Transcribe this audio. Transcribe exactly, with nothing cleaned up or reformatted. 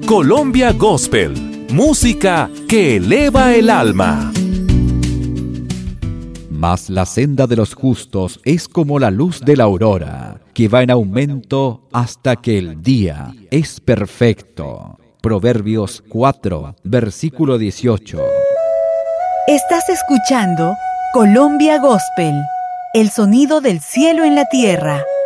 Colombia Gospel, música que eleva el alma. Mas la senda de los justos es como la luz de la aurora, que va en aumento hasta que el día es perfecto. Proverbios cuatro, versículo dieciocho. Estás escuchando Colombia Gospel, el sonido del cielo en la tierra.